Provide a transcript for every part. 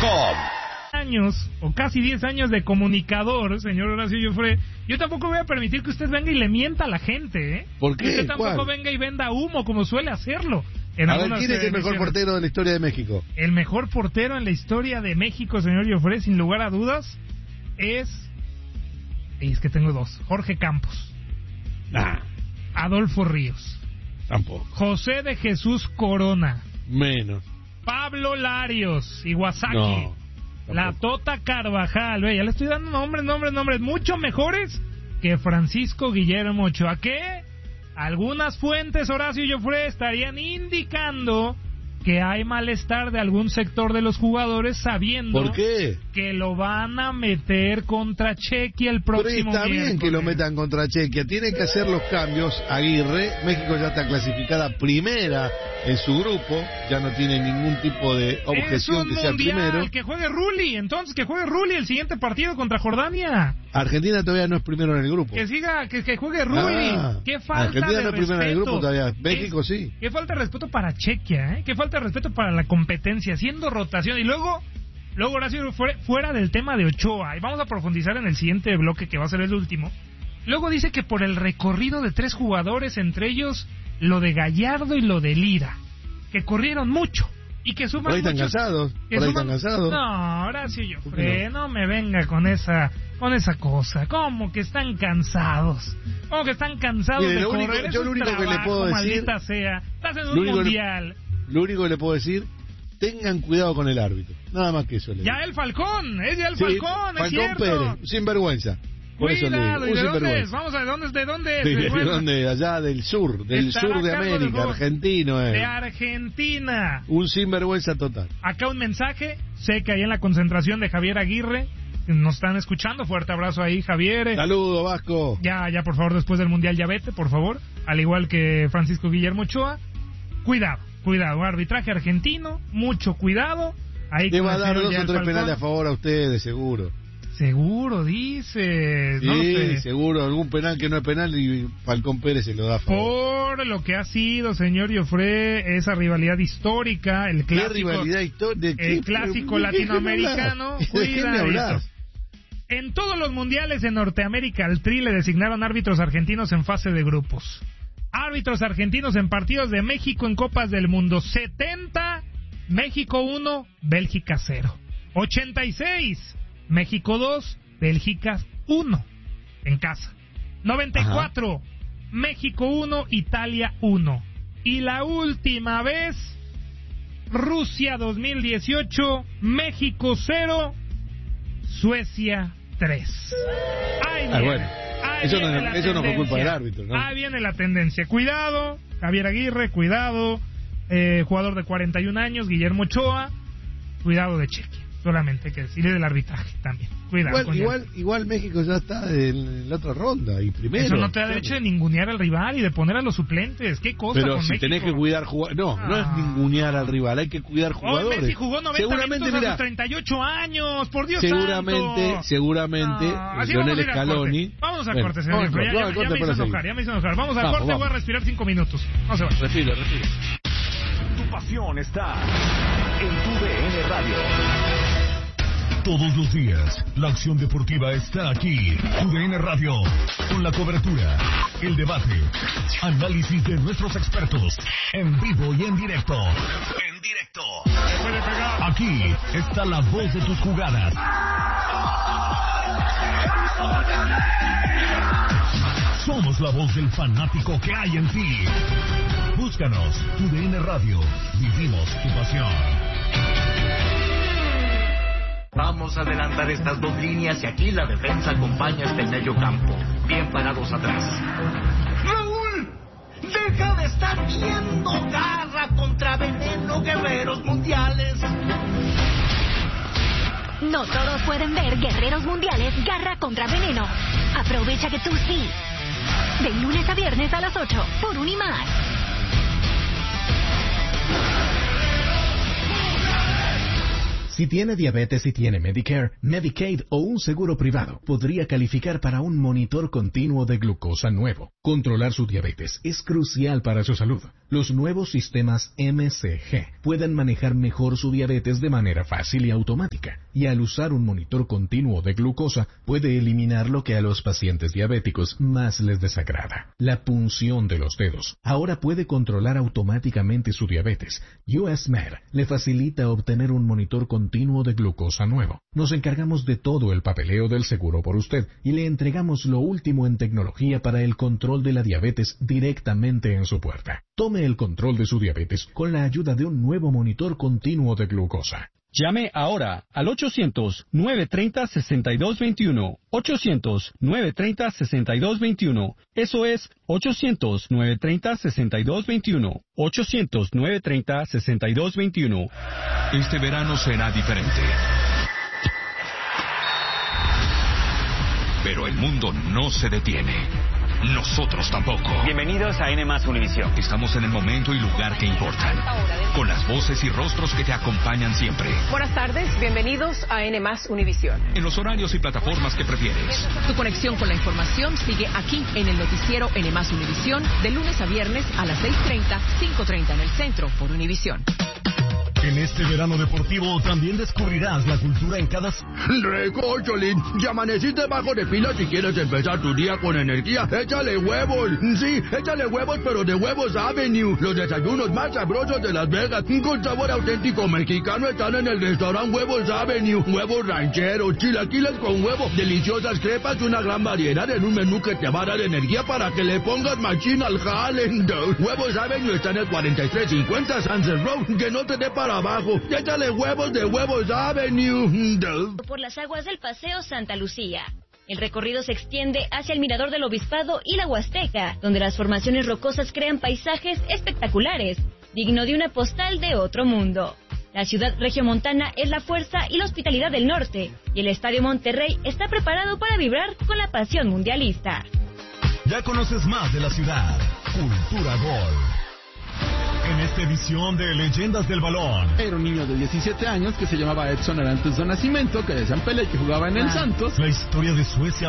Horacio años, o casi 10 años de comunicador, señor Horacio Joffre, yo tampoco voy a permitir que usted venga y le mienta a la gente, ¿eh? ¿Por qué? Que usted tampoco ¿Cuál? venga y venda humo, como suele hacerlo. A ver, ¿quién es el mejor portero de la historia de México? El mejor portero en la historia de México, señor Joffre, sin lugar a dudas, es que tengo dos. Jorge Campos. Nah. Adolfo Ríos. Tampoco. José de Jesús Corona. Menos. Pablo Larios, Iwasaki. No. La Tota Carvajal. Ve, ya le estoy dando nombres mucho mejores que Francisco Guillermo Ochoa. ¿Qué? Algunas fuentes, Horacio Joffre, estarían indicando que hay malestar de algún sector de los jugadores sabiendo ¿Por qué? que lo van a meter contra Chequia el próximo Pero está bien que lo metan contra Chequia. Tienen que hacer los cambios. Aguirre, México ya está clasificada primera en su grupo. Ya no tiene ningún tipo de objeción que sea primero. Que juegue Rulli, entonces que juegue Rulli el siguiente partido contra Jordania. Argentina todavía no es primero en el grupo. Que siga, que juegue Rulli. Qué falta Argentina de no es primero en el grupo todavía. México sí. Qué falta de respeto para Chequia, ¿eh? Qué falta de respeto para la competencia, haciendo rotación. Y luego Horacio, fuera del tema de Ochoa, y vamos a profundizar en el siguiente bloque que va a ser el último. Luego dice que por el recorrido de 3 jugadores, entre ellos lo de Gallardo y lo de Lira, que corrieron mucho y que suman. Por ahí están cansados. No, Horacio Joffre, no me venga con esa cosa. ¿Cómo que están cansados? ¿Cómo que están cansados de correr? Yo lo único que le puedo decir, maldita sea. Estás en un mundial. Lo único que le puedo decir, tengan cuidado con el árbitro. Nada más que eso le digo. Ya el Falcón, es cierto. Pérez, sinvergüenza. Cuidado, ¿y de dónde es? Vamos a ver, ¿de dónde es? ¿De dónde? Allá del sur de América, argentino es. De Argentina. Un sinvergüenza total. Acá un mensaje, sé que ahí en la concentración de Javier Aguirre, nos están escuchando, fuerte abrazo ahí, Javier. Saludo, Vasco. Ya, por favor, después del Mundial ya vete, por favor, al igual que Francisco Guillermo Ochoa. Cuidado, arbitraje argentino, mucho cuidado. Ahí le va a dar 2 o 3 penales a favor a ustedes, seguro. Seguro, dice. Sí, no sé. seguro, algún penal que no es penal y Falcón Pérez se lo da a favor. Por lo que ha sido, señor Joffre, esa rivalidad histórica, el clásico. ¿Qué rivalidad histórica? El clásico latinoamericano. Cuidado. En todos los mundiales en Norteamérica, al Tri le designaron árbitros argentinos en fase de grupos. Árbitros argentinos en partidos de México en Copas del Mundo. 70, México 1, Bélgica 0. 86, México 2, Bélgica 1, en casa. 94, ajá, México 1, Italia 1. Y la última vez, Rusia 2018, México 0, Suecia 3. Bueno, eso no fue culpa del árbitro, ¿no? Ahí viene la tendencia. Cuidado, Javier Aguirre, cuidado, jugador de 41 años, Guillermo Ochoa, cuidado de Chequia. Solamente que decirle del arbitraje también. Cuidado. Igual México ya está en la otra ronda y primero. Eso no te da derecho de ningunear al rival y de poner a los suplentes. ¿Qué cosa? Pero con si México? tenés que cuidar jugadores. No es ningunear al rival, hay que cuidar jugadores. Messi jugó 90 minutos a sus 38 años, por Dios seguramente Lionel Scaloni. Vámonos a corte, señor. Ya me hizo enojar. Vamos a corte, voy a respirar 5 minutos. No se va. Respira. Tu pasión está en tu DN Radio. Todos los días, la acción deportiva está aquí. UDN Radio, con la cobertura, el debate, análisis de nuestros expertos, en vivo y en directo. Aquí está la voz de tus jugadas. Somos la voz del fanático que hay en ti. Búscanos, UDN Radio, vivimos tu pasión. Vamos a adelantar estas 2 líneas y aquí la defensa acompaña hasta el medio campo. Bien parados atrás. ¡Raúl! ¡Deja de estar viendo Garra contra Veneno, Guerreros Mundiales! No todos pueden ver Guerreros Mundiales, Garra contra Veneno. Aprovecha que tú sí. De lunes a viernes a las 8 por Unimás. Si tiene diabetes y tiene Medicare, Medicaid o un seguro privado, podría calificar para un monitor continuo de glucosa nuevo. Controlar su diabetes es crucial para su salud. Los nuevos sistemas MCG pueden manejar mejor su diabetes de manera fácil y automática, y al usar un monitor continuo de glucosa puede eliminar lo que a los pacientes diabéticos más les desagrada: la punción de los dedos. Ahora puede controlar automáticamente su diabetes. US Med le facilita obtener un monitor continuo de glucosa nuevo. Nos encargamos de todo el papeleo del seguro por usted y le entregamos lo último en tecnología para el control de la diabetes directamente en su puerta. Tome el control de su diabetes con la ayuda de un nuevo monitor continuo de glucosa. Llame ahora al 800-930-6221. 800-930-6221. Eso es 800-930-6221. 800-930-6221. Este verano será diferente. Pero el mundo no se detiene. Nosotros tampoco. Bienvenidos a N+ Univisión. Estamos en el momento y lugar que importan, con las voces y rostros que te acompañan siempre. Buenas tardes, bienvenidos a N+ Univisión. En los horarios y plataformas que prefieres. Tu conexión con la información sigue aquí en el noticiero N+ Univisión, de lunes a viernes a las 6:30, 5:30 en el centro por Univisión. En este verano deportivo también descubrirás la cultura en cada... Recócholín, ya amaneciste bajo de pila. Si quieres empezar tu día con energía, échale huevos. Sí, échale huevos, pero de Huevos Avenue. Los desayunos más sabrosos de Las Vegas, con sabor auténtico mexicano, están en el restaurante Huevos Avenue. Huevos rancheros, chilaquiles con huevo, deliciosas crepas y una gran variedad en un menú que te va a dar energía para que le pongas machín al jale. Huevos Avenue está en el 4350 Sunset Road. Que no te dé para abajo. Échale huevos de Huevos Avenue. Por las aguas del Paseo Santa Lucía. El recorrido se extiende hacia el Mirador del Obispado y la Huasteca, donde las formaciones rocosas crean paisajes espectaculares, digno de una postal de otro mundo. La ciudad regiomontana es la fuerza y la hospitalidad del norte, y el Estadio Monterrey está preparado para vibrar con la pasión mundialista. Ya conoces más de la ciudad. Cultura Gol. En esta edición de Leyendas del Balón. Era un niño de 17 años que se llamaba Edson Arantes do Nascimento, que decían Pelé, que jugaba en el Santos. La historia de Suecia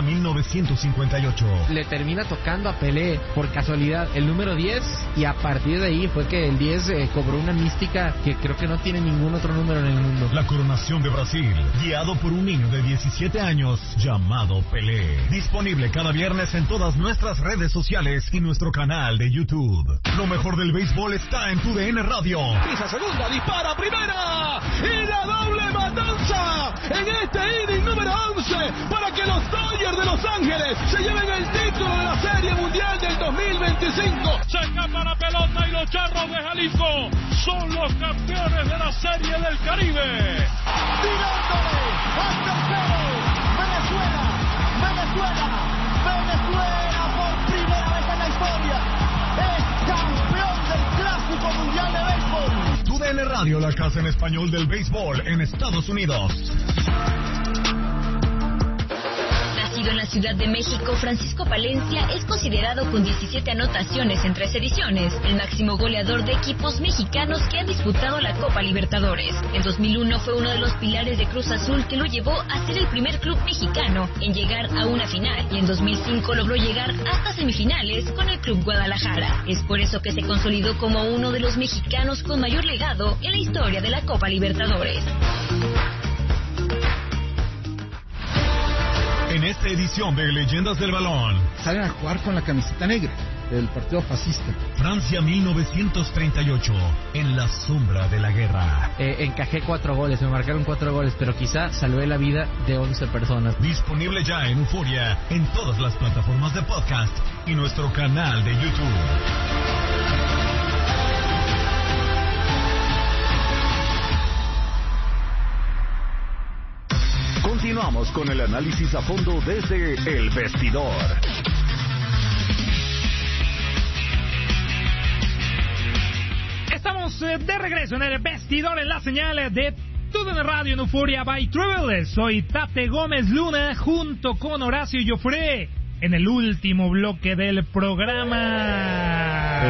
1958. Le termina tocando a Pelé, por casualidad, el número 10, y a partir de ahí fue que el 10 cobró una mística que creo que no tiene ningún otro número en el mundo. La coronación de Brasil, guiado por un niño de 17 años llamado Pelé. Disponible cada viernes en todas nuestras redes sociales y nuestro canal de YouTube. Lo mejor del béisbol está en tu DN Radio. Pisa segunda, dispara primera y la doble matanza en este inning número 11 para que los Dodgers de Los Ángeles se lleven el título de la Serie Mundial del 2025. Se escapa la pelota y los Charros de Jalisco son los campeones de la Serie del Caribe. Tirándole al tercero, Venezuela por primera vez en la historia es campeón del Clásico Mundial de Béisbol. Tu DN Radio, la casa en español del béisbol en Estados Unidos. Nacido en la Ciudad de México, Francisco Palencia es considerado con 17 anotaciones en 3 ediciones, el máximo goleador de equipos mexicanos que han disputado la Copa Libertadores. En 2001 fue uno de los pilares de Cruz Azul que lo llevó a ser el primer club mexicano en llegar a una final, y en 2005 logró llegar hasta semifinales con el Club Guadalajara. Es por eso que se consolidó como uno de los mexicanos con mayor legado en la historia de la Copa Libertadores. En esta edición de Leyendas del Balón, salen a jugar con la camiseta negra del partido fascista. Francia 1938, en la sombra de la guerra. Encajé 4 goles, me marcaron 4 goles, pero quizá salvé la vida de 11 personas. Disponible ya en Euforia, en todas las plataformas de podcast y nuestro canal de YouTube. Continuamos con el análisis a fondo desde El Vestidor. Estamos de regreso en El Vestidor, en la señal de TUDN Radio en Euforia by Travel. Soy Tate Gómez Luna junto con Horacio Joffre en el último bloque del programa.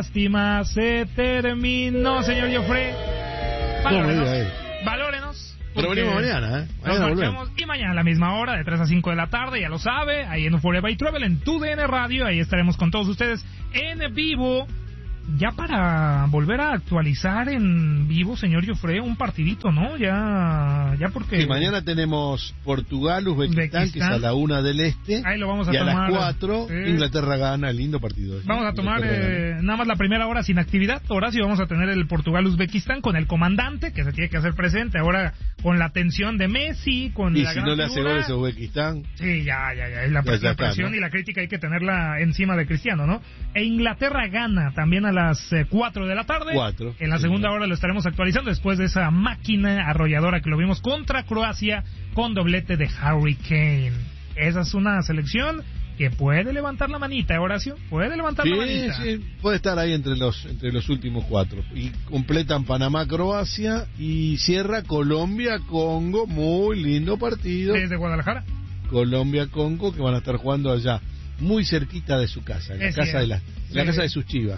Lástima, se terminó, señor Joffre. Valórenos. Pero venimos mañana, ¿eh? Mañana volvemos. Y mañana a la misma hora, de 3 a 5 de la tarde, ya lo sabe, ahí en Forever by Travel, en TUDN Radio, ahí estaremos con todos ustedes en vivo. Ya para volver a actualizar en vivo, señor Joffre, un partidito, ¿no? Ya porque... Sí, mañana tenemos Portugal, Uzbekistán, que es a la 1 del este. Ahí lo vamos a y tomar. Y a las 4, Inglaterra gana, lindo partido. Vamos a tomar nada más la primera hora sin actividad. Ahora sí vamos a tener el Portugal-Uzbekistán con el comandante, que se tiene que hacer presente. Ahora con la tensión de Messi, con y la si no le hace goles a Uzbekistán... Sí, ya. La presión, ¿no? Y la crítica hay que tenerla encima de Cristiano, ¿no? E Inglaterra gana también a las 4 de la tarde. En la segunda hora lo estaremos actualizando después de esa máquina arrolladora que lo vimos contra Croacia con doblete de Harry Kane. Esa es una selección que puede levantar la manita, Horacio. Puede levantar la manita. Sí, puede estar ahí entre los últimos 4. Y completan Panamá, Croacia y cierra Colombia, Congo. Muy lindo partido. Desde Guadalajara. Colombia, Congo, que van a estar jugando allá. Muy cerquita de su casa, en la casa de la casa de sus chivas.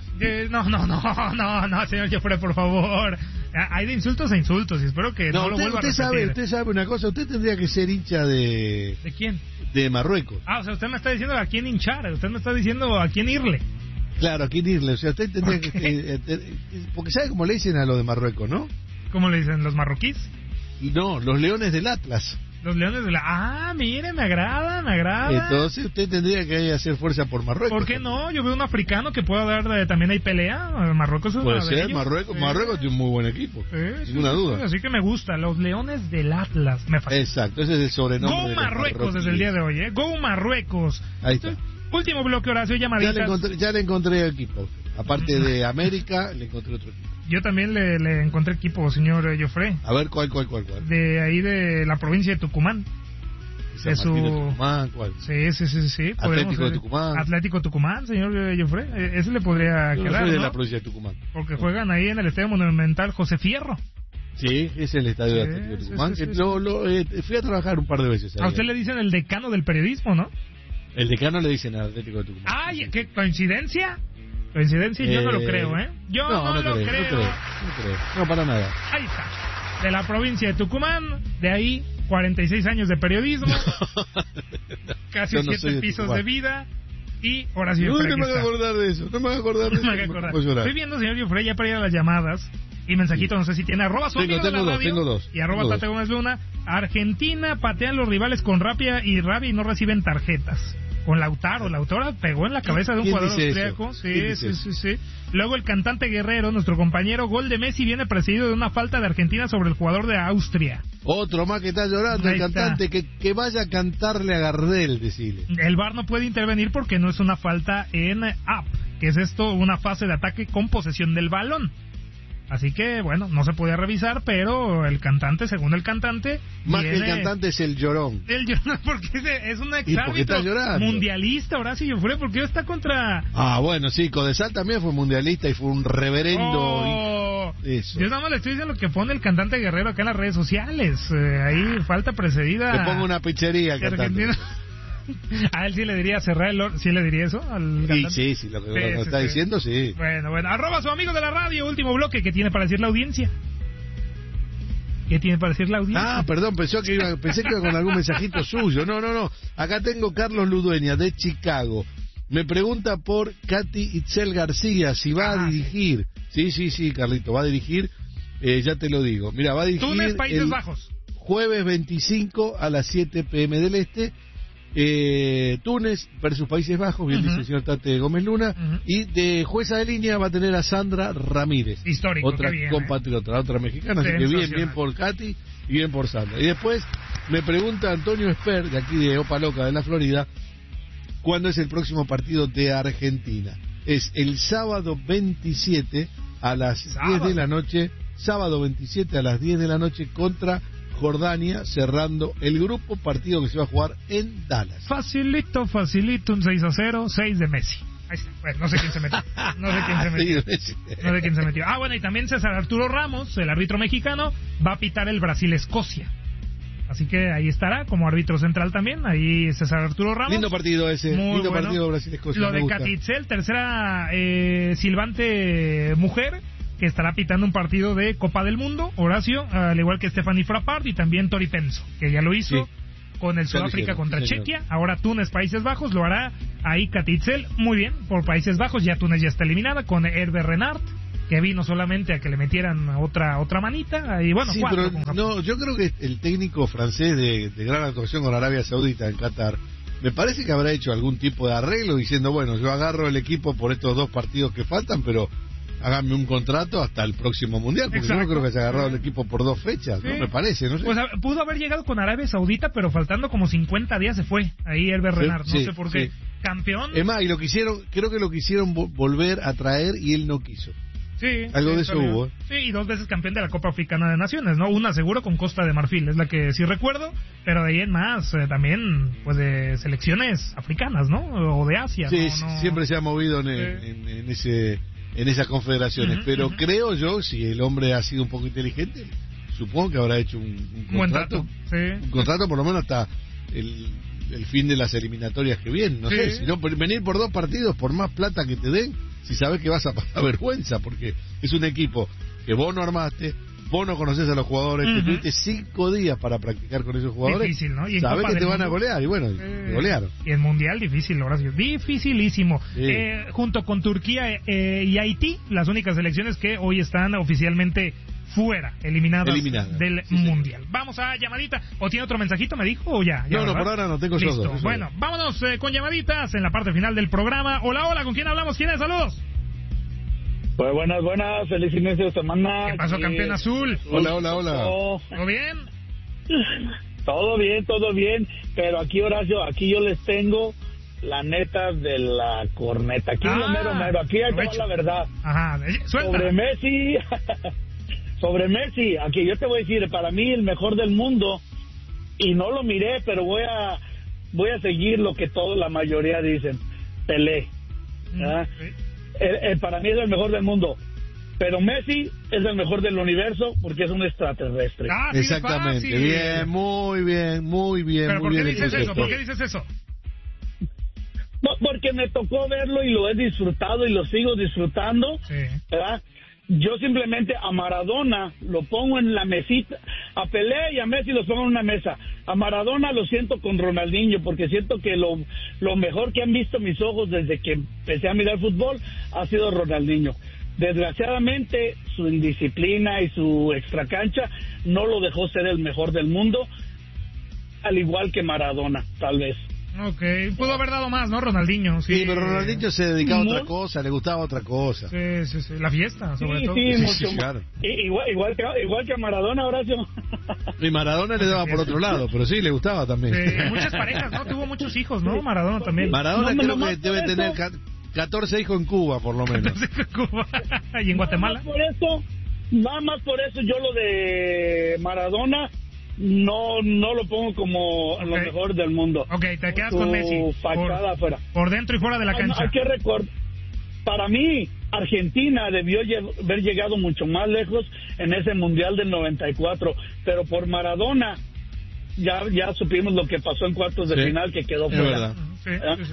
No, señor Joffre, por favor. Hay de insultos a insultos y espero que no lo vuelva a repetir. Usted sabe una cosa, usted tendría que ser hincha de... ¿De quién? De Marruecos. O sea, usted me está diciendo a quién hinchar, usted me está diciendo a quién irle. Claro, a quién irle, o sea, usted tendría que... porque ¿sabe cómo le dicen a lo de Marruecos, no? ¿Cómo le dicen? ¿Los marroquíes? No, los leones del Atlas. Los leones de la... mire, me agrada. Entonces usted tendría que hacer fuerza por Marruecos. ¿Por qué no? Yo veo un africano que pueda dar también hay pelea. Marruecos es puede ser, Marruecos tiene un muy buen equipo. Ninguna duda. Así que me gusta. Los leones del Atlas. Me fascina. Exacto, ese es el sobrenombre. Go Marruecos desde el día de hoy, ¿eh? Go Marruecos. Ahí está. Último bloque, Horacio, llamaditas. Ya le encontré equipo. Aparte de América, le encontré otro equipo. Yo también le encontré equipo, señor Joffre. A ver, ¿cuál? De ahí de la provincia de Tucumán. De Tucumán, ¿cuál? Sí. Atlético Tucumán, señor Joffre. Ese le podría quedar, soy de ¿no? la provincia de Tucumán. Porque juegan ahí en el Estadio Monumental José Fierro. Sí, es el estadio de Atlético Tucumán. Fui a trabajar un par de veces ahí. A usted le dicen el decano del periodismo, ¿no? El decano le dicen al Atlético de Tucumán. ¡Ay, qué coincidencia! Yo no lo creo, ¿eh? Yo no lo creo. No, para nada. Ahí está. De la provincia de Tucumán, de ahí 46 años de periodismo, casi 7 pisos de vida y Horacio Joffre. No me voy a acordar de eso. Estoy viendo, señor Joffre, ya para ir a las llamadas y mensajitos, no sé si tiene @ su amigo de la radio, tengo dos. Y @ Tate Gómez Luna. Argentina patean los rivales con rabia y no reciben tarjetas. Con Lautaro pegó en la cabeza de un jugador austriaco. Sí. Luego el cantante Guerrero, nuestro compañero, gol de Messi viene precedido de una falta de Argentina sobre el jugador de Austria. Otro más que está llorando, el cantante, que vaya a cantarle a Gardel, decirle. El VAR no puede intervenir porque no es una falta en up, que es esto, una fase de ataque con posesión del balón. Así que, bueno, no se podía revisar, pero el cantante, según el cantante... Más que el cantante es el llorón. El llorón, porque es un exárbitro mundialista, Horacio Joffre, porque está contra... Bueno, sí, Codesal también fue mundialista y fue un reverendo... Eso. Yo nada más le estoy diciendo lo que pone el cantante Guerrero acá en las redes sociales. Ahí falta precedida... Le pongo una pizzería al cantante. A él sí le diría cerrar ¿sí le diría eso al cantante? Sí, lo que está diciendo, sí. Bueno, @ su amigo de la radio, último bloque, ¿qué tiene para decir la audiencia? Perdón, pensé que iba con algún mensajito suyo. No. Acá tengo Carlos Ludueña, de Chicago. Me pregunta por Katy Itzel García, si va a dirigir. Sí, Carlito, va a dirigir, ya te lo digo. Mira, va a dirigir Túnez, Países Bajos. Jueves 25 a las 7 p.m. del Este. Túnez versus Países Bajos, bien dice el señor Tate Gómez Luna, y de jueza de línea va a tener a Sandra Ramírez, histórico, otra bien, compatriota, otra mexicana, así que bien por Katy y bien por Sandra. Y después me pregunta Antonio Esper, de aquí de Opa Loca, de la Florida, ¿cuándo es el próximo partido de Argentina? Es el sábado 27 a las 10 de la noche, sábado 27 a las 10 de la noche contra Jordania, cerrando el grupo, partido que se va a jugar en Dallas. Facilito, un 6-0, 6 de Messi. Ahí está. Bueno, no sé quién se metió. Bueno, y también César Arturo Ramos, el árbitro mexicano, va a pitar el Brasil-Escocia. Así que ahí estará como árbitro central también, ahí César Arturo Ramos. Lindo partido ese, lindo partido Brasil-Escocia. Lo de Katy Itzel, tercera silbante mujer, que estará pitando un partido de Copa del Mundo, Horacio, al igual que Stephanie Frappart y también Tori Penso, que ya lo hizo con el Sudáfrica contra Chequia. Ahora Túnez, Países Bajos, lo hará ahí Katitzel, muy bien, por Países Bajos. Ya Túnez ya está eliminada con Hervé Renard, que vino solamente a que le metieran otra manita, y bueno, sí, pero no, yo creo que el técnico francés de gran actuación con Arabia Saudita en Qatar, me parece que habrá hecho algún tipo de arreglo diciendo, bueno, yo agarro el equipo por estos 2 partidos que faltan, pero háganme un contrato hasta el próximo Mundial, porque yo no creo que haya agarrado el equipo por 2 fechas, no me parece, no sé. Pues pudo haber llegado con Arabia Saudita, pero faltando como 50 días se fue, ahí Hervé Renard, no sé por qué. Campeón. Es más, y creo que lo quisieron volver a traer y él no quiso. Sí, algo de eso hubo. Sí, y 2 veces campeón de la Copa Africana de Naciones, ¿no? Una seguro con Costa de Marfil, es la que sí recuerdo, pero de ahí en más también, pues de selecciones africanas, ¿no? O de Asia. Sí, no, siempre se ha movido en esas confederaciones, pero creo yo, si el hombre ha sido un poco inteligente, supongo que habrá hecho un contrato, un contrato por lo menos hasta el fin de las eliminatorias que vienen, no sé, si no, venir por 2 partidos, por más plata que te den, si sabes que vas a pasar vergüenza, porque es un equipo que vos no armaste, vos no conocés a los jugadores, que tuviste 5 días para practicar con esos jugadores, difícil, ¿no? Y sabés que te van a golear, y bueno, te golearon. Y en Mundial difícil, Horacio, dificilísimo. Junto con Turquía y Haití, las únicas selecciones que hoy están oficialmente fuera, eliminadas del Mundial. Vamos a llamadita. ¿O tiene otro mensajito, me dijo, o ya? No, por ahora no tengo. Listo. Bueno, vámonos con llamaditas en la parte final del programa. Hola, ¿con quién hablamos? ¿Quién es? Saludos. Pues buenas, feliz inicio de semana. ¿Qué pasó, campeón azul? Hola. ¿Todo bien? Todo bien, pero aquí, Horacio, aquí yo les tengo la neta de la corneta. Aquí lo mero, aquí hay toda la verdad. Ajá, suelta. Sobre Messi, aquí yo te voy a decir, para mí el mejor del mundo, y no lo miré, pero voy a seguir lo que la mayoría dicen, Pelé. Para mí es el mejor del mundo, pero Messi es el mejor del universo porque es un extraterrestre. Exactamente, bien, muy bien. ¿Pero por qué dices eso? ¿Por qué dices eso? No, porque me tocó verlo y lo he disfrutado y lo sigo disfrutando, ¿verdad? Yo simplemente a Maradona lo pongo en la mesita, a Pelé y a Messi los pongo en una mesa. A Maradona lo siento con Ronaldinho, porque siento que lo mejor que han visto mis ojos desde que empecé a mirar fútbol ha sido Ronaldinho. Desgraciadamente su indisciplina y su extracancha no lo dejó ser el mejor del mundo, al igual que Maradona, tal vez. Ok, pudo haber dado más, ¿no, Ronaldinho? Sí, pero Ronaldinho se dedicaba a otra cosa, le gustaba otra cosa. Sí, la fiesta, sobre todo. Sí, claro. Igual que a Maradona, Horacio. Y Maradona le daba por otro lado, pero sí, le gustaba también. Muchas parejas, ¿no? Tuvo muchos hijos, ¿no? Maradona también. Maradona creo que debe tener 14 hijos en Cuba, por lo menos. 14 hijos en Cuba. ¿Y en Guatemala? Nada más por eso yo lo de Maradona no lo pongo como lo mejor del mundo. Ok, te quedas con Messi. Fachada afuera. Por dentro y fuera de la cancha. Hay que recordar, para mí, Argentina debió haber llegado mucho más lejos en ese Mundial del 94, pero por Maradona ya supimos lo que pasó en cuartos de final, que quedó fuera. Sí.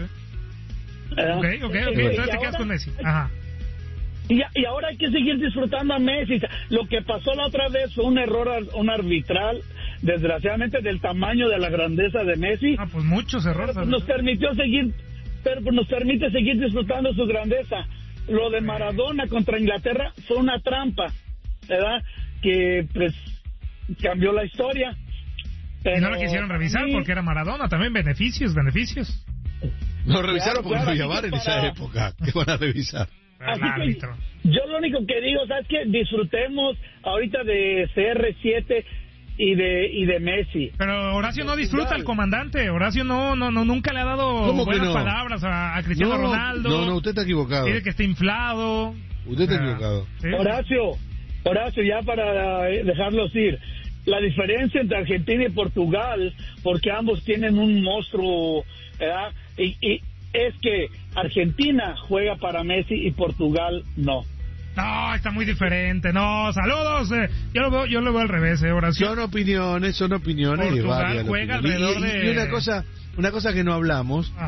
Ok, entonces te quedas con Messi. Ajá. Y ahora hay que seguir disfrutando a Messi. Lo que pasó la otra vez fue un error, un arbitral, desgraciadamente, del tamaño de la grandeza de Messi. Pues muchos errores. Nos permite seguir disfrutando su grandeza. Lo de Maradona contra Inglaterra fue una trampa, ¿verdad? Que pues cambió la historia. Pero y no la quisieron revisar porque era Maradona, también beneficios. Lo revisaron porque no llamaron en esa época. ¿Qué van a revisar? Así que yo lo único que digo, ¿sabes qué? Disfrutemos ahorita de CR7 y de Messi. Pero Horacio no disfruta al comandante. Horacio nunca le ha dado buenas palabras a Cristiano Ronaldo. No, usted está equivocado. Dice que está inflado. Usted está equivocado. ¿Sí? Horacio, ya para dejarlos ir. La diferencia entre Argentina y Portugal, porque ambos tienen un monstruo, ¿verdad? Y es que Argentina juega para Messi y Portugal no. No, está muy diferente. No, saludos. Yo lo veo al revés, Horacio. Son opiniones. Portugal juega alrededor de... Y una cosa que no hablamos,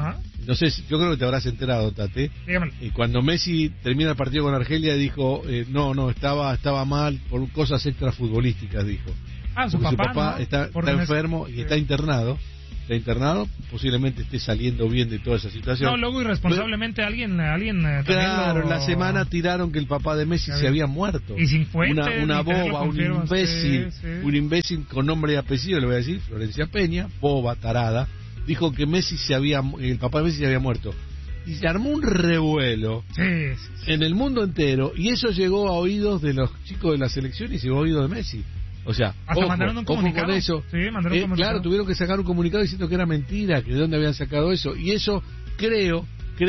no sé, yo creo que te habrás enterado, Tate. Y cuando Messi termina el partido con Argelia dijo, no, estaba mal por cosas extrafutbolísticas, dijo. Su papá, ¿no? está enfermo y está internado. Posiblemente esté saliendo bien de toda esa situación. No, luego irresponsablemente alguien claro, en la semana tiraron que el papá de Messi se había muerto. Y sin fuente, una boba, un imbécil, un imbécil con nombre y apellido, le voy a decir, Florencia Peña, boba, tarada, dijo que el papá de Messi se había muerto. Y se armó un revuelo en el mundo entero, y eso llegó a oídos de los chicos de la selección y llegó a oídos de Messi. O sea, hasta mandaron un comunicado. Con eso. Sí, mandaron un comunicado. Claro, tuvieron que sacar un comunicado diciendo que era mentira, que de dónde habían sacado eso. Y eso, creo,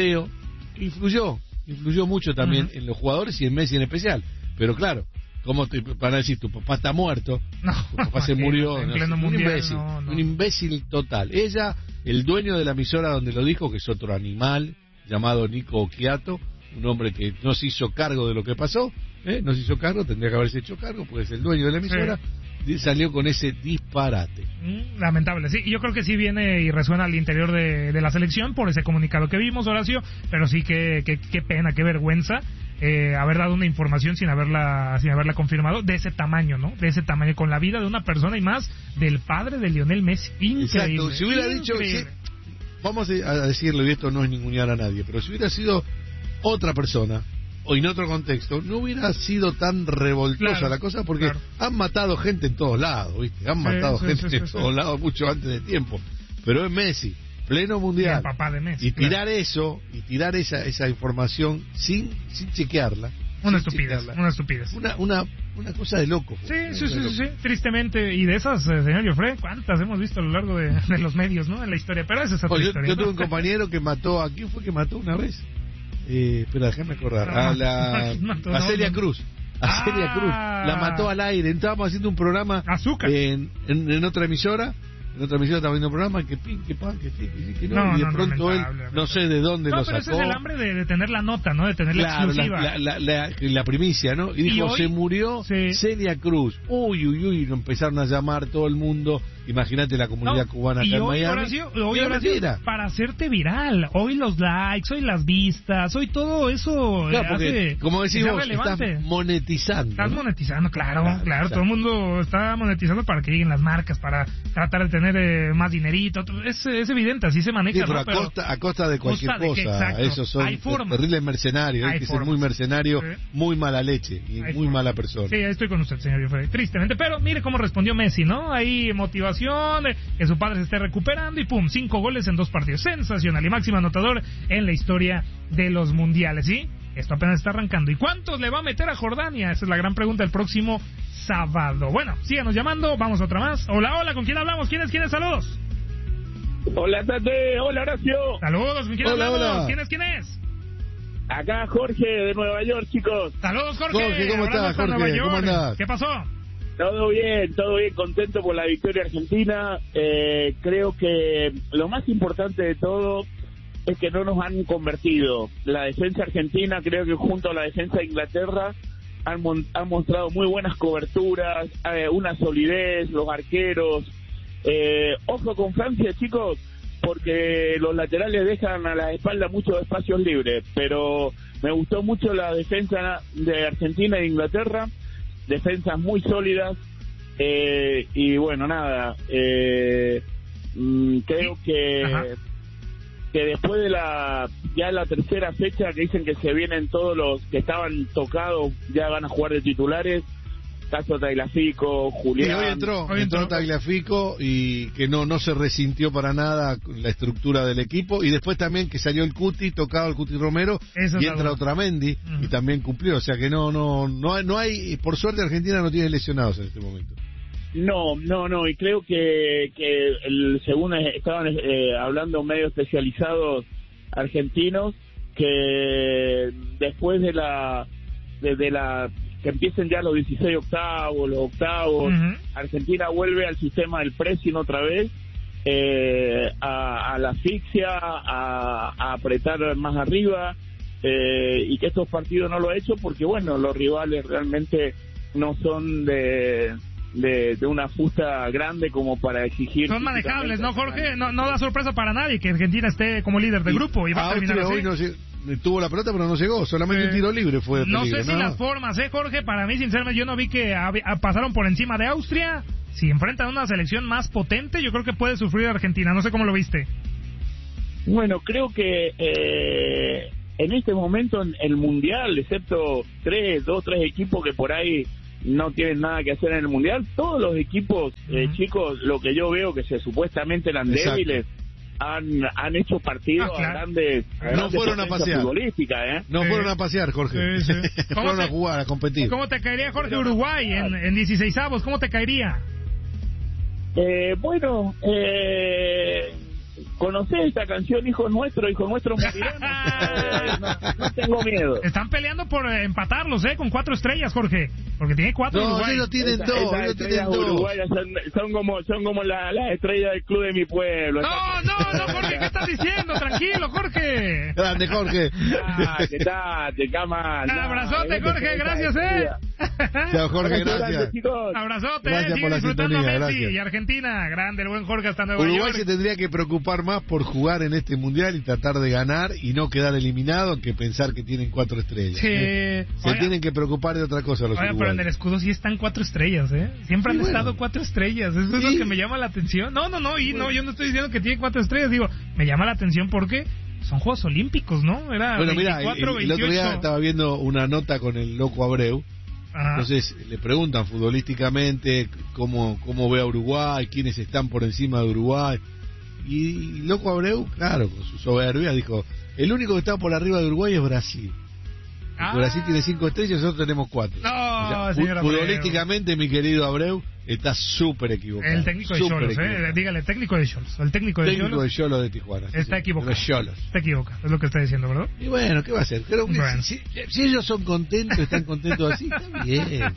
influyó mucho también en los jugadores y en Messi en especial. Pero claro, ¿cómo te van a decir? Tu papá está muerto, tu papá se murió. En pleno mundial, un imbécil total. Ella, el dueño de la emisora donde lo dijo, que es otro animal, llamado Nico Occhiato, un hombre que no se hizo cargo de lo que pasó, no se hizo cargo, tendría que haberse hecho cargo, porque es el dueño de la emisora, salió con ese disparate. Lamentable, sí, yo creo que sí viene y resuena al interior de la selección por ese comunicado que vimos, Horacio, pero sí que pena, qué vergüenza haber dado una información sin haberla confirmado, de ese tamaño, ¿no? De ese tamaño, con la vida de una persona y más del padre de Lionel Messi. Increíble. Exacto, si hubiera dicho, vamos a decirlo, y esto no es ningunear a nadie, pero si hubiera sido otra persona o en otro contexto, no hubiera sido tan revoltosa la cosa, porque han matado gente en todos lados, ¿viste? Han matado gente en todos lados mucho antes de tiempo. Pero es Messi, pleno mundial. Y el papá de Messi. Y tirar eso, y tirar esa información sin chequearla. Una estupidez. Una cosa de loco. Sí. Tristemente. Y de esas, señor Joffre, ¿cuántas hemos visto a lo largo de los medios, ¿no? En la historia. Pero esa es otra historia. Yo tuve un compañero que mató, ¿a quién fue que mató una vez? Espera, déjame acordar. A Celia Cruz. Celia Cruz. La mató al aire. Estábamos haciendo un programa en otra emisora. En otra emisión estaba viendo un programa que pan, que no, y de pronto él, no sé de dónde lo sacó. Pero ese es el hambre de tener la nota, ¿no? De tener la exclusiva. La primicia, ¿no? Y dijo, hoy, se murió Celia Cruz. Uy, lo empezaron a llamar todo el mundo. Imagínate la comunidad cubana acá en Miami. Horacio, para hacerte viral. Hoy los likes, hoy las vistas, hoy todo eso porque, como decimos, estás monetizando. Estás monetizando, claro. Todo el mundo está monetizando para que lleguen las marcas, para tratar de tener más dinerito. Es evidente, así se maneja. Sí, pero a costa de cualquier cosa. Esos son terribles mercenarios. Hay que ser muy mercenario, muy mala leche y muy mala persona. Sí, estoy con usted, señor Joffre, tristemente. Pero mire cómo respondió Messi, ¿no? Ahí motivación, que su padre se esté recuperando y ¡pum! 5 goles en 2 partidos. Sensacional y máximo anotador en la historia de los mundiales, ¿sí? Esto apenas está arrancando. ¿Y cuántos le va a meter a Jordania? Esa es la gran pregunta el próximo sábado. Bueno, síganos llamando, vamos a otra más. Hola, ¿con quién hablamos? ¿Quién es? Saludos. Hola, Tate, hola, Horacio. Saludos, ¿con quién hablamos? Hola. ¿Quién es? Acá Jorge de Nueva York, chicos. Saludos, Jorge. ¿Cómo estás, Jorge? ¿Cómo andás? ¿Qué pasó? Todo bien, contento por la victoria argentina. Creo que lo más importante de todo es que no nos han convertido. La defensa argentina, creo que junto a la defensa de Inglaterra, han mostrado muy buenas coberturas, una solidez, los arqueros. Ojo con Francia, chicos, porque los laterales dejan a la espalda muchos espacios libres, pero me gustó mucho la defensa de Argentina e Inglaterra, defensas muy sólidas, y bueno, nada, creo que después de la tercera fecha, que dicen que se vienen todos los que estaban tocados, ya van a jugar de titulares. Caso Tagliafico, Julián. Sí, hoy entró Tagliafico, y que no se resintió para nada la estructura del equipo, y después también que salió el Cuti, tocado el Cuti Romero, y entra Otamendi, y también cumplió, o sea que no hay, por suerte Argentina no tiene lesionados en este momento. No, y creo que según estaban hablando medios especializados argentinos, que después de la que empiecen ya los 16 octavos, los octavos, Argentina vuelve al sistema del pressing otra vez, a la asfixia, a apretar más arriba, y que estos partidos no lo ha hecho porque, bueno, los rivales realmente no son de de una fusta grande como para exigir. Son manejables, ¿no, Jorge? No da sorpresa para nadie que Argentina esté como líder del grupo y va a terminar así. Hoy no tuvo la pelota, pero no llegó. Solamente un tiro libre fue de peligro. No sé si las formas, Jorge. Para mí, sinceramente, yo no vi que pasaron por encima de Austria. Si enfrentan una selección más potente, yo creo que puede sufrir Argentina. No sé cómo lo viste. Bueno, creo que en este momento en el Mundial, excepto 2, 3 equipos que por ahí no tienen nada que hacer en el Mundial, todos los equipos chicos, lo que yo veo que supuestamente eran débiles, han hecho partidos a grandes no fueron a pasear futbolísticas, no fueron a pasear, Jorge. Sí. Fueron a jugar, a competir. ¿Cómo te caería, Jorge, Uruguay en 16avos? ¿Cómo te caería? Bueno, ¿conocés esta canción, Hijo Nuestro moriremos? No tengo miedo. Están peleando por empatarlos, con 4 estrellas, Jorge. Porque tiene 4 Uruguay. Ellos tienen 2. Ellos tienen 2. Uruguayas son como las estrellas del club de mi pueblo. No, Jorge, ¿qué estás diciendo? Tranquilo, Jorge. Grande, Jorge. ¿Qué tal? Te camas. Abrazote, Jorge, gracias, Chao, Jorge, gracias. Abrazote, gracias por la disfrutando sintonía, a Messi gracias. Y Argentina, grande, el buen Jorge hasta Nueva York. Uruguay se tendría que preocupar más por jugar en este mundial y tratar de ganar y no quedar eliminado que pensar que tienen 4 estrellas. Sí. Se tienen que preocupar de otra cosa los uruguayos. Pero en el escudo sí están 4 estrellas, Siempre han estado 4 estrellas. Eso es lo que me llama la atención. No, yo no estoy diciendo que tiene 4 estrellas. Digo, me llama la atención porque son Juegos Olímpicos, ¿no? Era bueno, 24, mira, el otro día estaba viendo una nota con el Loco Abreu. Ajá. Entonces le preguntan futbolísticamente cómo ve a Uruguay, quiénes están por encima de Uruguay. Y Loco Abreu, claro, con su soberbia, dijo: el único que está por arriba de Uruguay es Brasil. Brasil tiene 5 estrellas, nosotros tenemos 4. No, futbolísticamente, mi querido Abreu está súper equivocado. El técnico de Xolos, dígale, técnico de Xolos. El técnico de Xolos de Tijuana. Está equivocado. Está equivocado, es lo que está diciendo, ¿verdad? Y bueno, ¿qué va a hacer? Creo que si ellos son contentos, están contentos así, está bien.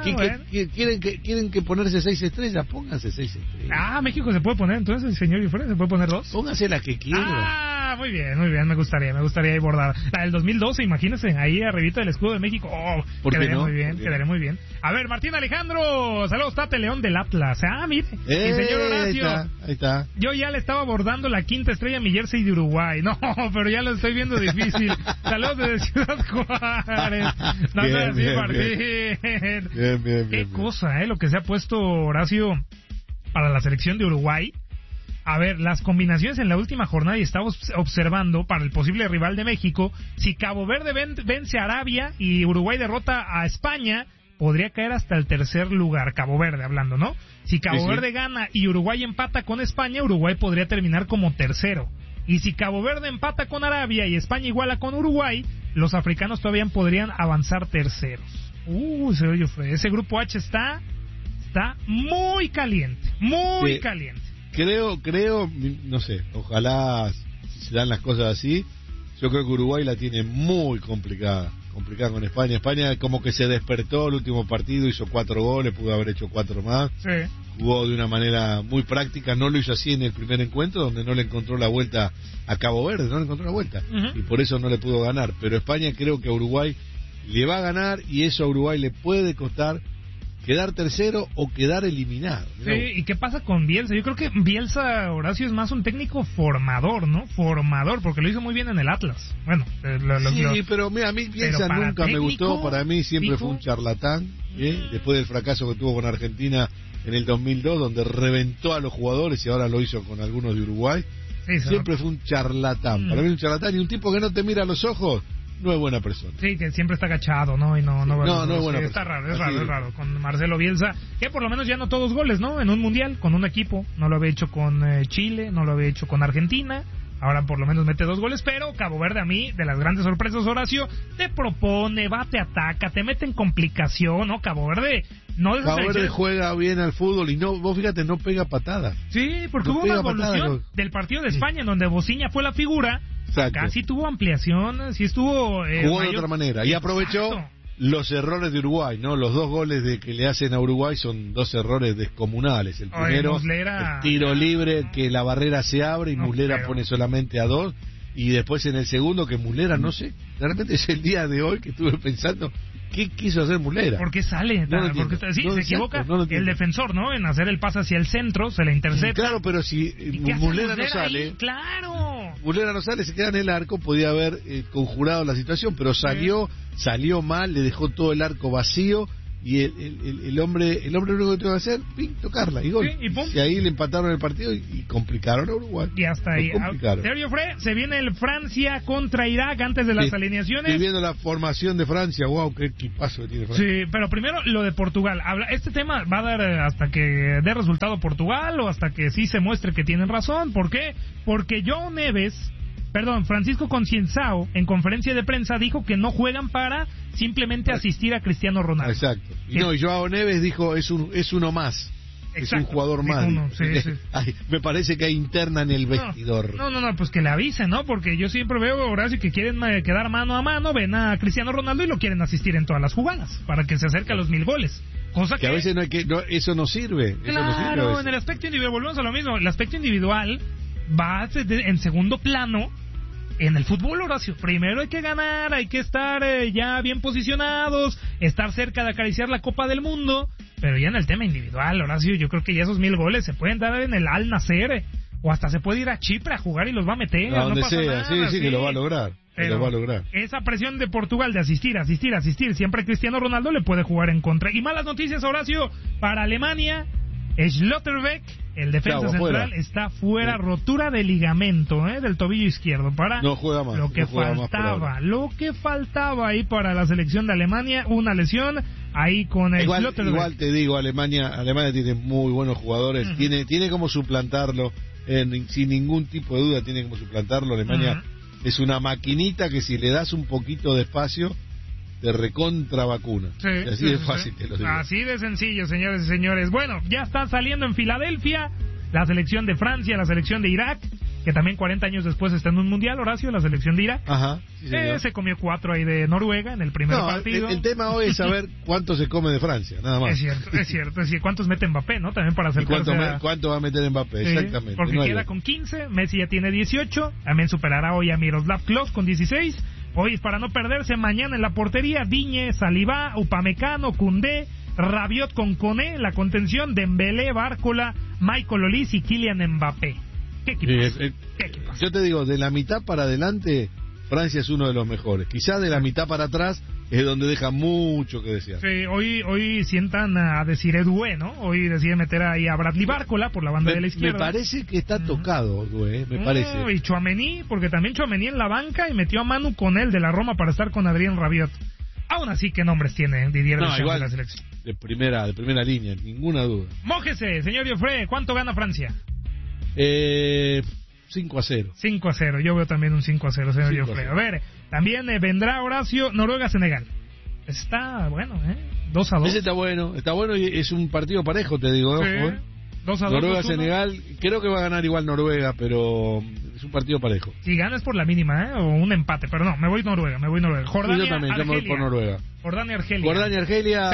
¿Quieren que ponerse 6 estrellas? Pónganse 6 estrellas. México se puede poner, entonces, el señor Ifrén, ¿se puede poner 2? Pónganse la que quieran. Muy bien, me gustaría ahí bordar. La del 2012, imagínense, ahí arribita del escudo de México. Quedaría muy bien. A ver, Martín Alejandro, saludos, Tate León del Atlas. Mire, el señor Horacio. Ahí está. Yo ya le estaba bordando la 5ª estrella a mi jersey de Uruguay. No, pero ya lo estoy viendo difícil. Saludos desde Ciudad Juárez. No sé así, Martín. Bien. Qué cosa, lo que se ha puesto Horacio para la selección de Uruguay. A ver, las combinaciones en la última jornada y estamos observando para el posible rival de México, si Cabo Verde vence a Arabia y Uruguay derrota a España, podría caer hasta el 3er lugar, Cabo Verde hablando, ¿no? Si Cabo Verde gana y Uruguay empata con España, Uruguay podría terminar como 3º. Y si Cabo Verde empata con Arabia y España iguala con Uruguay, los africanos todavía podrían avanzar 3eros. Se oye, ese grupo H está muy caliente, caliente. Creo, no sé, ojalá si se dan las cosas así. Yo creo que Uruguay la tiene muy complicada con España. España como que se despertó el último partido, hizo 4 goles, pudo haber hecho 4 más. Sí. Jugó de una manera muy práctica, no lo hizo así en el primer encuentro, donde no le encontró la vuelta a Cabo Verde, y por eso no le pudo ganar. Pero España creo que a Uruguay le va a ganar y eso a Uruguay le puede costar quedar 3º o quedar eliminado. Sí, ¿y qué pasa con Bielsa? Yo creo que Bielsa, Horacio, es más un técnico formador, ¿no? Porque lo hizo muy bien en el Atlas. Bueno, pero mira, a mí Bielsa nunca me gustó, para mí siempre fue un charlatán, después del fracaso que tuvo con Argentina en el 2002, donde reventó a los jugadores y ahora lo hizo con algunos de Uruguay. Siempre fue un charlatán, para mí un charlatán y un tipo que no te mira a los ojos. No es buena persona. Sí, que siempre está agachado, ¿no? Y no es buena persona. Está raro. Con Marcelo Bielsa, que por lo menos ya anotó 2 goles, ¿no? En un mundial, con un equipo. No lo había hecho con Chile, no lo había hecho con Argentina. Ahora por lo menos mete 2 goles, pero Cabo Verde, a mí, de las grandes sorpresas, Horacio, te propone, va, te ataca, te mete en complicación, ¿no? Cabo Verde juega bien al fútbol y vos fíjate, no pega patadas. Sí, porque hubo una evolución del partido de España, en donde Bociña fue la figura. Exacto. Acá sí tuvo ampliación, sí estuvo... jugó de otra manera, y aprovechó los errores de Uruguay, ¿no? Los 2 goles que le hacen a Uruguay son 2 errores descomunales. El primero, el tiro libre, que la barrera se abre y Muslera pone solamente a 2. Y después en el segundo que Muslera, no sé, realmente es el día de hoy que estuve pensando, ¿qué quiso hacer Muslera? ¿Por qué sale? Porque se equivoca el defensor, ¿no? En hacer el pase hacia el centro, se le intercepta. Claro, pero si Muslera no sale... Ahí? ¡Claro! Muslera no sale, se queda en el arco, podía haber conjurado la situación, pero salió mal, le dejó todo el arco vacío. Y el hombre lo único que tuvo que hacer, tocarla y gol. Y ahí le empataron el partido y complicaron a Uruguay. Y hasta ahí. Sergio Fre, se viene el Francia contra Irak antes de las alineaciones. Estoy viendo la formación de Francia. Wow, qué equipazo que tiene Francia. Sí, pero primero lo de Portugal. Este tema va a dar hasta que dé resultado Portugal o hasta que sí se muestre que tienen razón. ¿Por qué? Porque Francisco Concienzao, en conferencia de prensa, dijo que no juegan para simplemente asistir a Cristiano Ronaldo. Exacto. Y Joao Neves dijo, es uno más. Exacto. Es un jugador más. Sí. Ay, me parece que hay interna en el vestidor. No, pues que le avisen, ¿no? Porque yo siempre veo, Horacio, que quieren quedar mano a mano, ven a Cristiano Ronaldo y lo quieren asistir en todas las jugadas, para que se acerque a los 1000 goles. Cosa que a veces eso no sirve. Claro, en el aspecto individual, volvemos a lo mismo. El aspecto individual va en segundo plano en el fútbol, Horacio. Primero hay que ganar, hay que estar ya bien posicionados, estar cerca de acariciar la Copa del Mundo, pero ya en el tema individual, Horacio, yo creo que ya esos 1000 goles se pueden dar en el Al Nassr, o hasta se puede ir a Chipre a jugar y los va a meter. A donde sea, sí, que lo va a lograr. Esa presión de Portugal de asistir, siempre Cristiano Ronaldo le puede jugar en contra. Y malas noticias, Horacio, para Alemania. Schlotterbeck, el defensa central, está fuera, rotura de ligamento del tobillo izquierdo. No juega más. Lo que faltaba ahí para la selección de Alemania, una lesión ahí con el Schlotterbeck. Igual te digo, Alemania tiene muy buenos jugadores, tiene como suplantarlo, sin ningún tipo de duda tiene como suplantarlo. Alemania es una maquinita que si le das un poquito de espacio de recontra vacuna. Así de fácil te lo digo. Así de sencillo, señores y señores. Bueno, ya está saliendo en Filadelfia la selección de Francia, la selección de Irak, que también 40 años después está en un mundial, Horacio, la selección de Irak. Ajá. Sí, se comió 4 ahí de Noruega en el primer partido. El tema hoy es saber cuánto se come de Francia, nada más. Es cierto. ¿Cuántos mete Mbappé, no? También para acercarse ¿Cuánto va a meter Mbappé? Exactamente. Porque queda con 15, Messi ya tiene 18, también superará hoy a Miroslav Klose con 16. Hoy, para no perderse, mañana en la portería, Digne, Saliba, Upamecano, Koundé, Rabiot con Koné, la contención, Dembélé, Bárcola, Michael Olise y Kylian Mbappé. ¿Qué equipas? Yo te digo, de la mitad para adelante, Francia es uno de los mejores. Quizás de la mitad para atrás es donde deja mucho que desear. Sí, hoy sientan a Desiré Doué, ¿no? Hoy deciden meter ahí a Bradley Bárcola por la banda de la izquierda. Me parece que está tocado, Doué, me parece. Y Tchouaméni, porque también Tchouaméni en la banca y metió a Manu con él de la Roma para estar con Adrien Rabiot. Aún así, ¿qué nombres tiene Didier Deschamps de la selección? De primera línea, ninguna duda. Mójese, señor Joffre, ¿cuánto gana Francia? 5-0. 5-0, yo veo también un 5-0, señor Joffre. A ver, también vendrá, Horacio, Noruega-Senegal. Está bueno, 2-2. Ese está bueno y es un partido parejo, te digo, sí. Ojo, 2-2. Noruega-Senegal, creo que va a ganar igual Noruega, pero es un partido parejo. Si ganas por la mínima, o un empate, pero no, me voy Noruega. Jordania, yo también, yo me voy por Noruega. Jordania-Argelia.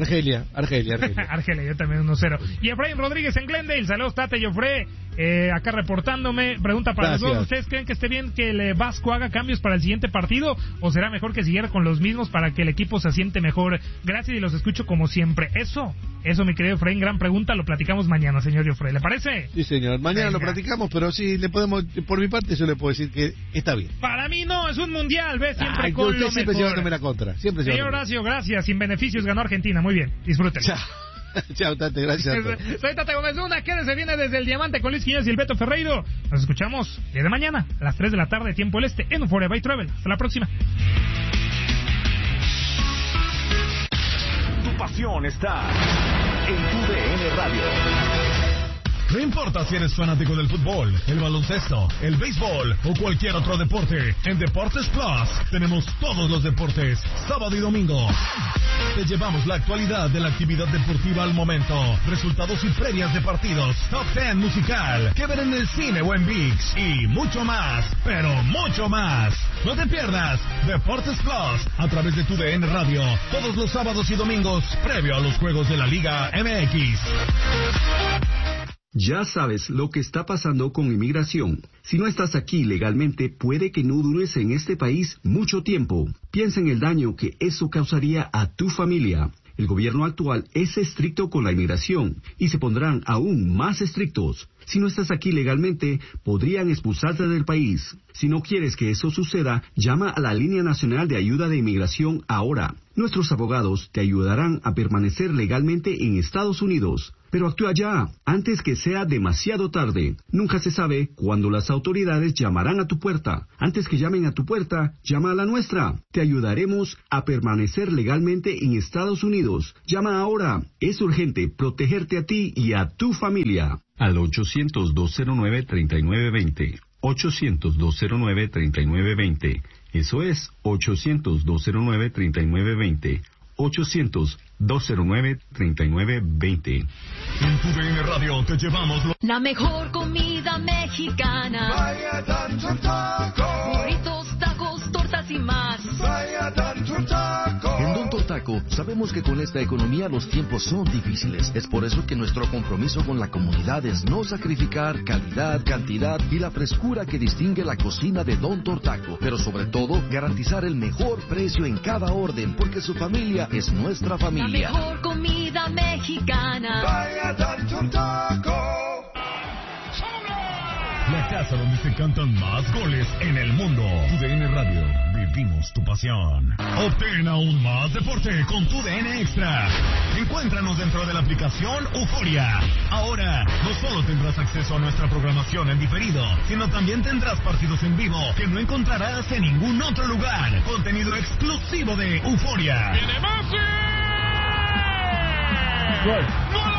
Argelia, yo también 1-0. Y Efraín Rodríguez en Glendale, saludos Tate Joffre, acá reportándome, pregunta para los dos, ¿ustedes creen que esté bien que el Vasco haga cambios para el siguiente partido o será mejor que siguiera con los mismos para que el equipo se asiente mejor? Gracias y los escucho como siempre. Eso mi querido Efraín, gran pregunta, lo platicamos mañana, señor Joffre, ¿le parece? Sí, señor, mañana lo platicamos, pero sí, por mi parte yo le puedo decir que está bien. Para mí no, es un mundial, ve siempre con lo siempre mejor. Llevándome la contra, siempre señor Horacio, gracias, sin beneficios ganó Argentina, muy bien, disfruten. Chao, Tate, gracias. Soy Tate Gómez Luna, quédese, viene desde el Diamante con Luis Quiñones y el Beto Ferreiro. Nos escuchamos el día de mañana a las 3 de la tarde, tiempo del este, en Euphoria by Travel. Hasta la próxima. Tu pasión está en tu DN Radio. No importa si eres fanático del fútbol, el baloncesto, el béisbol o cualquier otro deporte, en Deportes Plus tenemos todos los deportes, sábado y domingo. Te llevamos la actualidad de la actividad deportiva al momento, resultados y previas de partidos, top 10 musical, que ver en el cine o en ViX y mucho más, pero mucho más. No te pierdas Deportes Plus a través de tu DN Radio, todos los sábados y domingos, previo a los juegos de la Liga MX. Ya sabes lo que está pasando con inmigración. Si no estás aquí legalmente, puede que no dures en este país mucho tiempo. Piensa en el daño que eso causaría a tu familia. El gobierno actual es estricto con la inmigración y se pondrán aún más estrictos. Si no estás aquí legalmente, podrían expulsarte del país. Si no quieres que eso suceda, llama a la Línea Nacional de Ayuda de Inmigración ahora. Nuestros abogados te ayudarán a permanecer legalmente en Estados Unidos. Pero actúa ya, antes que sea demasiado tarde. Nunca se sabe cuándo las autoridades llamarán a tu puerta. Antes que llamen a tu puerta, llama a la nuestra. Te ayudaremos a permanecer legalmente en Estados Unidos. Llama ahora. Es urgente protegerte a ti y a tu familia. Al 800-209-3920. 800-209-3920. Eso es 800-209-3920. 800-209-3920. En tu DN Radio te llevamos la mejor comida mexicana. Vaya Tanto Taco. Burritos, tacos, tortas y más. Vaya Tanto Taco. En Don Tortaco sabemos que con esta economía los tiempos son difíciles. Es por eso que nuestro compromiso con la comunidad es no sacrificar calidad, cantidad y la frescura que distingue la cocina de Don Tortaco. Pero sobre todo, garantizar el mejor precio en cada orden, porque su familia es nuestra familia. La mejor comida mexicana. Vaya Tanto Taco. La casa donde se cantan más goles en el mundo. TUDN Radio, vivimos tu pasión. Obtén aún más deporte con TUDN Extra. Encuéntranos dentro de la aplicación Euforia. Ahora, no solo tendrás acceso a nuestra programación en diferido, sino también tendrás partidos en vivo que no encontrarás en ningún otro lugar. Contenido exclusivo de Euforia. ¡Viene Messi! ¡Gol!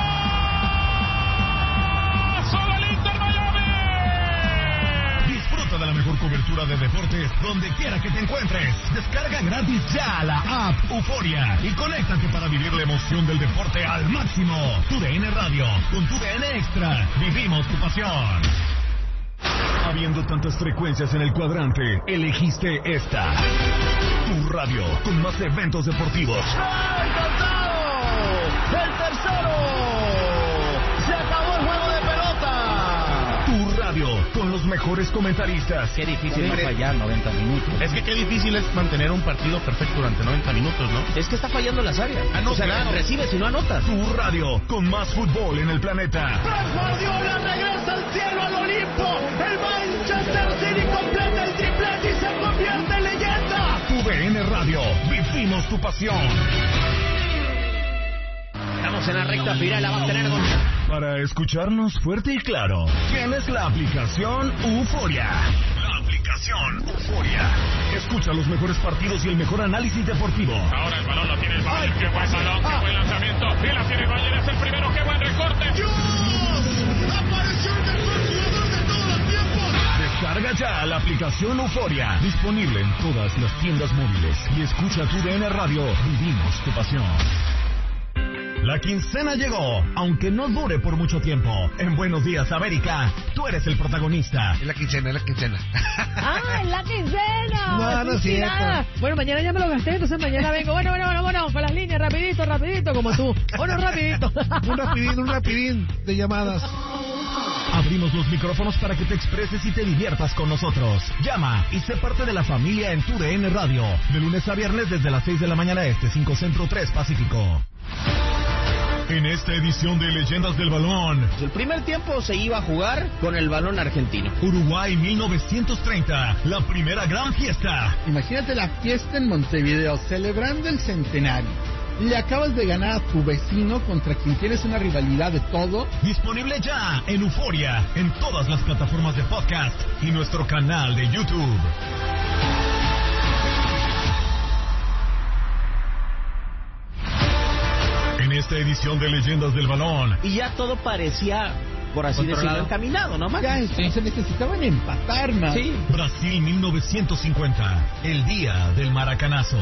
Disfruta de la mejor cobertura de deportes donde quiera que te encuentres. Descarga gratis ya la app Euforia y conéctate para vivir la emoción del deporte al máximo. TUDN Radio, con TUDN Extra, vivimos tu pasión. Habiendo tantas frecuencias en el cuadrante, elegiste esta. Tu radio, con más eventos deportivos. ¡Ay, cantado! ¡El tercero! ¡Se acabó el juego de pelota! Tu radio, con los mejores comentaristas. Qué difícil es fallar 90 minutos. Es que qué difícil es mantener un partido perfecto durante 90 minutos, ¿no? Es que está fallando las áreas. No, o sea, claro. Recibes y no anotas. Tu radio, con más fútbol en el planeta. Pep Guardiola regresa al cielo, al Olimpo. El Manchester City completa el triplete y se convierte en leyenda. TUDN Radio, vivimos tu pasión. Estamos en la recta final, la va a tener Don. Para escucharnos fuerte y claro, tienes la aplicación Euforia. La aplicación Euforia. Escucha los mejores partidos y el mejor análisis deportivo. Ahora el balón lo tiene el Bayern. ¡Qué buen balón! ¡Qué buen lanzamiento! Y la tiene el Bayern, es el primero. ¡Qué buen recorte! ¡Dios! ¡Apareció el mejor jugador de todos los tiempos! Descarga ya la aplicación Euforia. Disponible en todas las tiendas móviles. Y escucha TUDN Radio. Vivimos tu pasión. La quincena llegó, aunque no dure por mucho tiempo. En Buenos Días, América, tú eres el protagonista. Es la quincena, es la quincena. ¡Ah, es la quincena! No es cierto. Bueno, mañana ya me lo gasté, entonces mañana vengo. Bueno, con las líneas, rapidito, como tú. Bueno, rapidito. Un rapidín de llamadas. Abrimos los micrófonos para que te expreses y te diviertas con nosotros. Llama y sé parte de la familia en TUDN Radio. De lunes a viernes desde las 6 de la mañana este, 5 Centro, 3 Pacífico. En esta edición de Leyendas del Balón, el primer tiempo se iba a jugar con el balón argentino. Uruguay 1930, la primera gran fiesta. Imagínate la fiesta en Montevideo, celebrando el centenario. Le acabas de ganar a tu vecino contra quien tienes una rivalidad de todo. Disponible ya en Euforia, en todas las plataformas de podcast y nuestro canal de YouTube. En esta edición de Leyendas del Balón. Y ya todo parecía, por así decirlo, encaminado, ¿no? Ya, se necesitaban empatar, man. Sí. Brasil 1950, el día del maracanazo.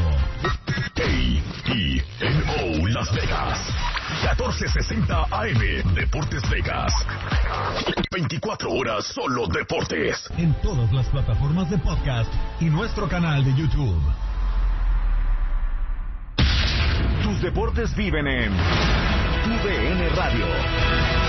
KENO Las Vegas, 1460 AM, Deportes Vegas. 24 horas solo deportes. En todas las plataformas de podcast y nuestro canal de YouTube. Tus deportes viven en TUDN Radio.